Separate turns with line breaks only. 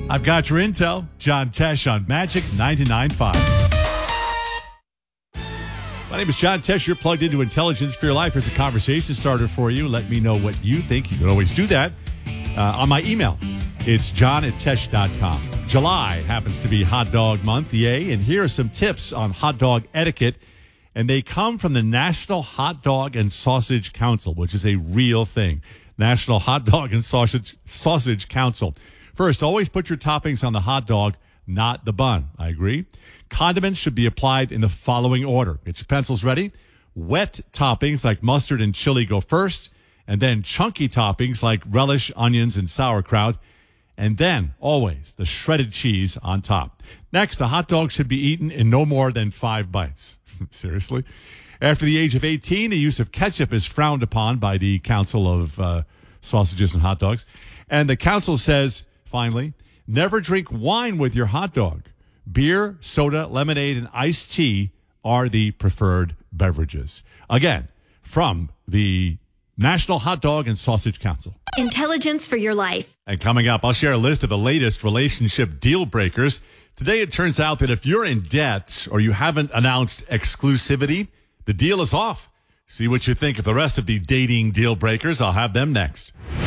I've got your intel. John Tesh on Magic 99.5. My name is John Tesh. You're plugged into Intelligence for Your Life. There's a conversation starter for you. Let me know what you think. You can always do that on my email. It's john@tesh.com. July happens to be hot dog month, yay. And here are some tips on hot dog etiquette. And they come from the National Hot Dog and Sausage Council, which is a real thing. National Hot Dog and Sausage Council. First, always put your toppings on the hot dog, not the bun. I agree. Condiments should be applied in the following order. Get your pencils ready. Wet toppings like mustard and chili go first, and then chunky toppings like relish, onions, and sauerkraut, and then always the shredded cheese on top. Next, a hot dog should be eaten in no more than 5 bites. Seriously? After the age of 18, the use of ketchup is frowned upon by the Council of Sausages and Hot Dogs. And the council says, finally, never drink wine with your hot dog. Beer, soda, lemonade, and iced tea are the preferred beverages. Again, from the National Hot Dog and Sausage Council.
Intelligence for your life.
And coming up, I'll share a list of the latest relationship deal breakers. Today, it turns out that if you're in debt or you haven't announced exclusivity, the deal is off. See what you think of the rest of the dating deal breakers. I'll have them next.